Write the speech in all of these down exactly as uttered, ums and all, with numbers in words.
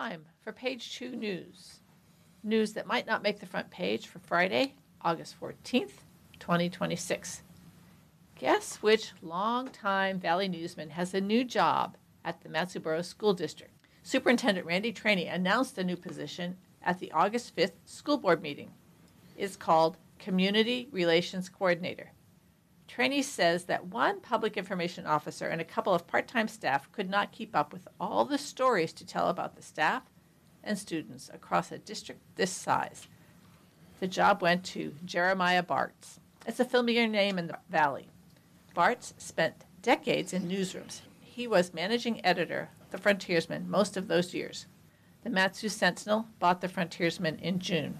time for Page Two News. News that might not make the front page for Friday, August fourteenth, twenty twenty-six. Guess which longtime Valley newsman has a new job at the Matsu School District? Superintendent Randy Trainey announced a new position at the August fifth school board meeting. It's called Community Relations Coordinator. Trainey says that one public information officer and a couple of part-time staff could not keep up with all the stories to tell about the staff and students across a district this size. The job went to Jeremiah Bartz. It's a familiar name in the Valley. Bartz spent decades in newsrooms. He was managing editor of the Frontiersman most of those years. The Matsu Sentinel bought the Frontiersman in June.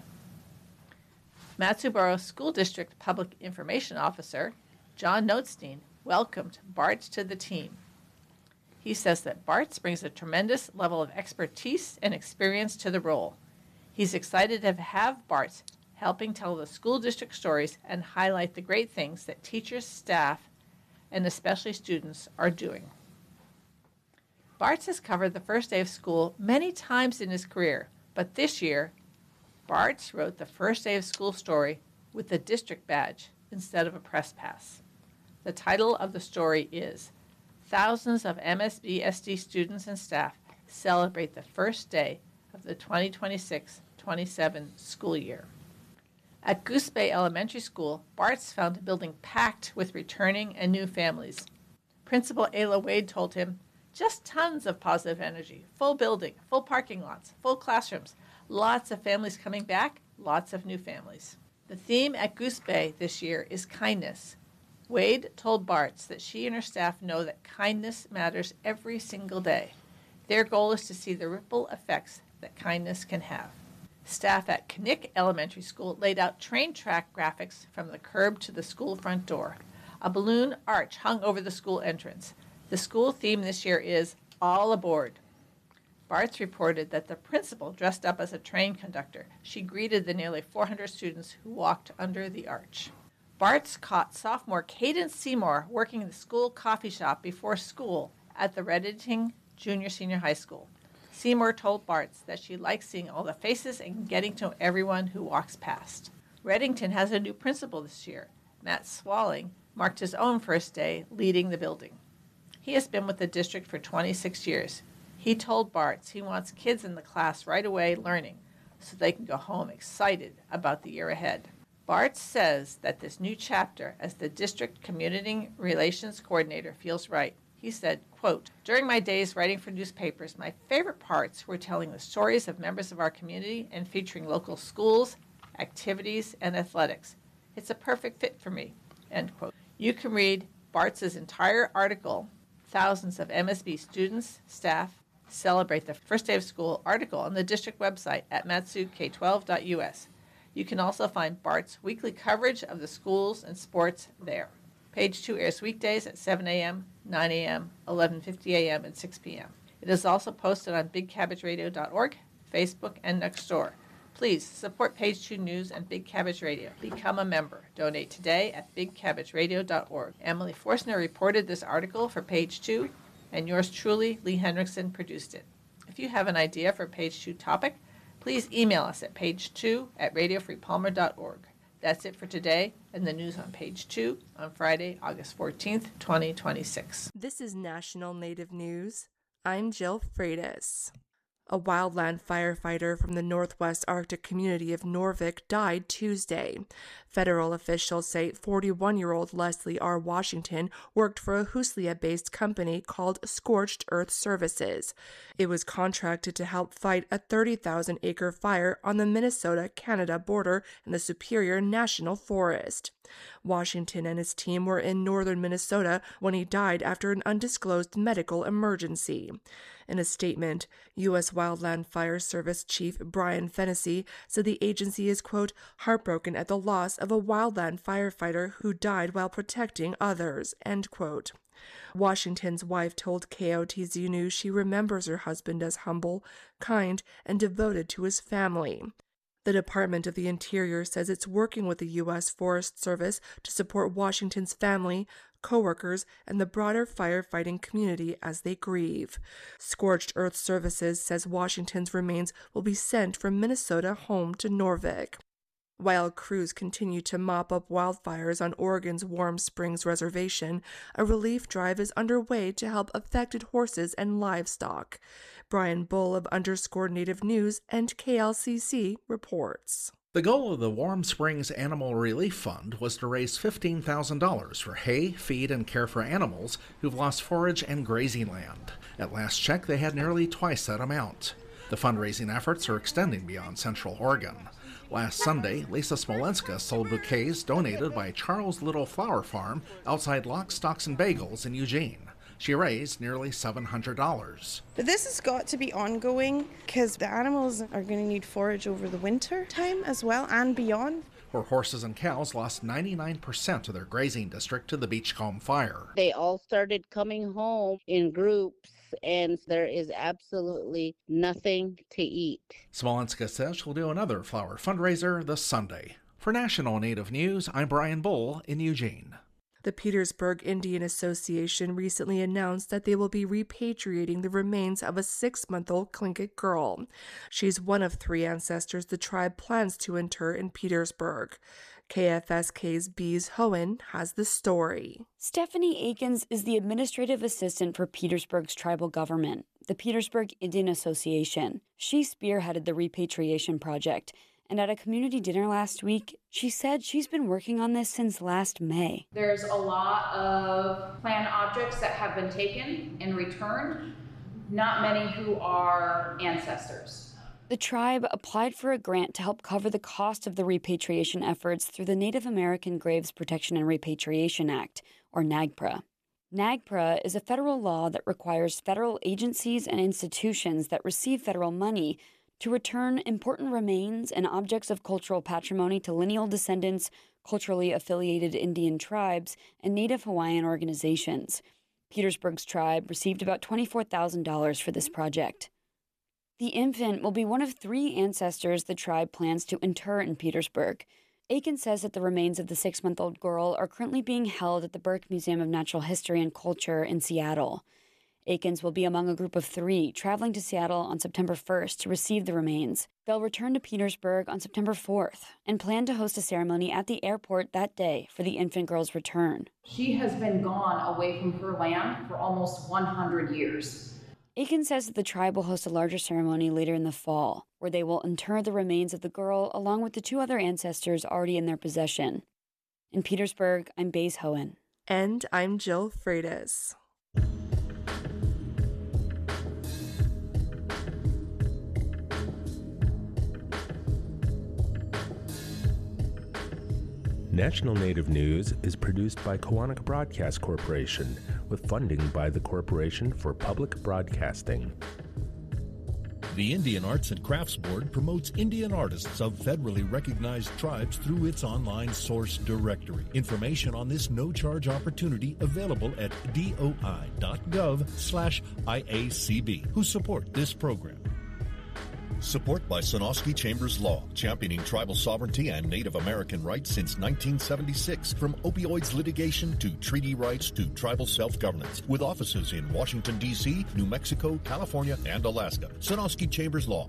Matsu Borough School District Public Information Officer John Notstein welcomed Bartz to the team. He says that Bartz brings a tremendous level of expertise and experience to the role. He's excited to have Bartz helping tell the school district stories and highlight the great things that teachers, staff, and especially students are doing. Bartz has covered the first day of school many times in his career, but this year, Bartz wrote the first day of school story with the district badge instead of a press pass. The title of the story is Thousands of M S B S D students and staff celebrate the first day of the twenty twenty-six twenty-seven school year. At Goose Bay Elementary School, Bartz found the building packed with returning and new families. Principal Ayla Wade told him, just tons of positive energy, full building, full parking lots, full classrooms, lots of families coming back, lots of new families. The theme at Goose Bay this year is kindness. Wade told Bartz that she and her staff know that kindness matters every single day. Their goal is to see the ripple effects that kindness can have. Staff at Knick Elementary School laid out train track graphics from the curb to the school front door. A balloon arch hung over the school entrance. The school theme this year is All Aboard. Bartz reported that the principal dressed up as a train conductor. She greeted the nearly four hundred students who walked under the arch. Bartz caught sophomore Cadence Seymour working in the school coffee shop before school at the Reddington Junior Senior High School. Seymour told Bartz that she likes seeing all the faces and getting to know everyone who walks past. Reddington has a new principal this year. Matt Swalling marked his own first day leading the building. He has been with the district for twenty-six years. He told Bartz he wants kids in the class right away learning so they can go home excited about the year ahead. Bartz says that this new chapter as the district community relations coordinator feels right. He said, quote, during my days writing for newspapers, my favorite parts were telling the stories of members of our community and featuring local schools, activities, and athletics. It's a perfect fit for me, end quote. You can read Bartz's entire article, Thousands of M S B students, staff, celebrate the first day of school article on the district website at matsu k twelve dot u s. You can also find Bart's weekly coverage of the schools and sports there. Page two airs weekdays at seven a.m., nine a.m., eleven fifty a.m., and six p.m. It is also posted on big cabbage radio dot org, Facebook, and Nextdoor. Please support Page two News and Big Cabbage Radio. Become a member. Donate today at big cabbage radio dot org. Emily Forstner reported this article for Page two, and yours truly, Lee Henriksen, produced it. If you have an idea for a Page two topic, please email us at page two at radio free palmer dot org. That's it for today and the news on Page two on Friday, August fourteenth, twenty twenty-six. This is National Native News. I'm Jill Freitas. A wildland firefighter from the Northwest Arctic community of Norvik died Tuesday. Federal officials say forty-one-year-old Leslie R. Washington worked for a Huslia-based company called Scorched Earth Services. It was contracted to help fight a thirty thousand acre fire on the Minnesota-Canada border in the Superior National Forest. Washington and his team were in northern Minnesota when he died after an undisclosed medical emergency. In a statement, U S Wildland Fire Service Chief Brian Fennessy said the agency is, quote, heartbroken at the loss of a wildland firefighter who died while protecting others, end quote. Washington's wife told K O T Z News she remembers her husband as humble, kind, and devoted to his family. The Department of the Interior says it's working with the U S Forest Service to support Washington's family, coworkers, and the broader firefighting community as they grieve. Scorched Earth Services says Washington's remains will be sent from Minnesota home to Norvik. While crews continue to mop up wildfires on Oregon's Warm Springs Reservation, a relief drive is underway to help affected horses and livestock. Brian Bull of Underscore Native News and K L C C reports. The goal of the Warm Springs Animal Relief Fund was to raise fifteen thousand dollars for hay, feed, and care for animals who've lost forage and grazing land. At last check, they had nearly twice that amount. The fundraising efforts are extending beyond Central Oregon. Last Sunday, Lisa Smolenska sold bouquets donated by Charles Little Flower Farm outside Lock, Stocks, and Bagels in Eugene. She raised nearly seven hundred dollars. But this has got to be ongoing because the animals are going to need forage over the winter time as well and beyond. Her horses and cows lost ninety-nine percent of their grazing district to the Beachcomb fire. They all started coming home in groups, and there is absolutely nothing to eat. Smolenska says she'll do another flower fundraiser this Sunday. For National Native News, I'm Brian Bull in Eugene. The Petersburg Indian Association recently announced that they will be repatriating the remains of a six-month-old Tlingit girl. She's one of three ancestors the tribe plans to inter in Petersburg. K F S K's Bees Hohen has the story. Stephanie Akins is the administrative assistant for Petersburg's tribal government, the Petersburg Indian Association. She spearheaded the repatriation project, and at a community dinner last week, she said she's been working on this since last May. There's a lot of plant objects that have been taken and returned, not many who are ancestors. The tribe applied for a grant to help cover the cost of the repatriation efforts through the Native American Graves Protection and Repatriation Act, or NAGPRA. NAGPRA is a federal law that requires federal agencies and institutions that receive federal money to return important remains and objects of cultural patrimony to lineal descendants, culturally affiliated Indian tribes, and Native Hawaiian organizations. Petersburg's tribe received about twenty-four thousand dollars for this project. The infant will be one of three ancestors the tribe plans to inter in Petersburg. Aiken says that the remains of the six-month-old girl are currently being held at the Burke Museum of Natural History and Culture in Seattle. Akins will be among a group of three traveling to Seattle on September first to receive the remains. They'll return to Petersburg on September fourth and plan to host a ceremony at the airport that day for the infant girl's return. She has been gone away from her land for almost one hundred years. Akins says that the tribe will host a larger ceremony later in the fall, where they will inter the remains of the girl along with the two other ancestors already in their possession. In Petersburg, I'm Baze Hohen. And I'm Jill Freitas. National Native News is produced by Koahnic Broadcast Corporation with funding by the Corporation for Public Broadcasting. The Indian Arts and Crafts Board promotes Indian artists of federally recognized tribes through its online source directory. Information on this no-charge opportunity available at doi.gov slash IACB, who support this program. Support by Sonosky Chambers Law, championing tribal sovereignty and Native American rights since nineteen seventy-six, from opioids litigation to treaty rights to tribal self-governance, with offices in Washington, D C, New Mexico, California, and Alaska. Sonosky Chambers Law.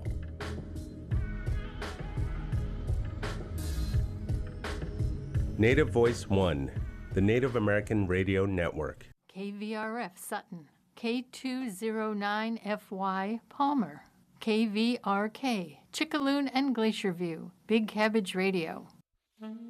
Native Voice One, the Native American Radio Network. K V R F Sutton, K two oh nine F Y Palmer. K V R K, Chickaloon and Glacier View, Big Cabbage Radio.